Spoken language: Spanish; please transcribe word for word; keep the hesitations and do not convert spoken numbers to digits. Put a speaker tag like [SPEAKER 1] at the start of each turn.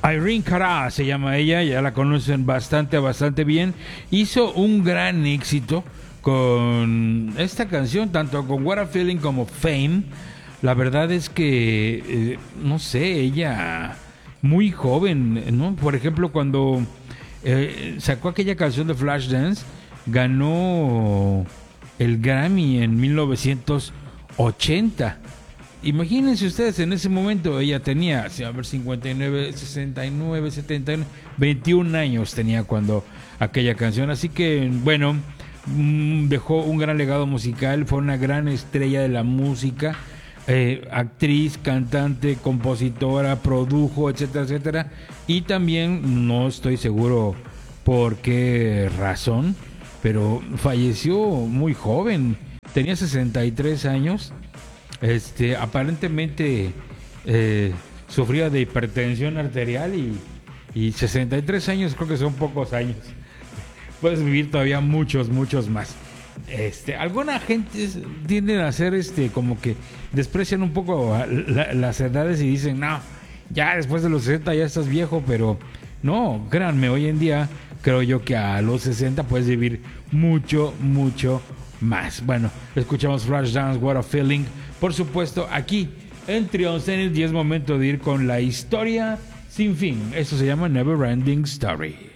[SPEAKER 1] Irene Cara se llama ella, ya la conocen bastante, bastante bien. Hizo un gran éxito con esta canción, tanto con What a Feeling como Fame. La verdad es que, eh, no sé, ella muy joven, ¿no? Por ejemplo, cuando eh, sacó aquella canción de Flashdance, ganó el Grammy en mil novecientos ochenta. Imagínense ustedes, en ese momento ella tenía, a ver, cincuenta y nueve, sesenta y nueve, setenta y nueve, veintiún años tenía cuando aquella canción. Así que, bueno, dejó un gran legado musical, fue una gran estrella de la música, eh, actriz, cantante, compositora, produjo, etcétera, etcétera. Y también, no estoy seguro por qué razón, pero falleció muy joven, tenía sesenta y tres años. Este, aparentemente eh, sufría de hipertensión arterial y, y sesenta y tres años creo que son pocos años. Puedes vivir todavía muchos, muchos más. Este, alguna gente tienden a hacer este, como que desprecian un poco la, las edades y dicen, no, ya después de los sesenta ya estás viejo, pero no, créanme, hoy en día creo yo que a los sesenta puedes vivir mucho, mucho más. Bueno, escuchamos Flashdance, What a Feeling, por supuesto, aquí en Trion Zenith, y es momento de ir con la historia sin fin. Eso se llama Never Ending Story.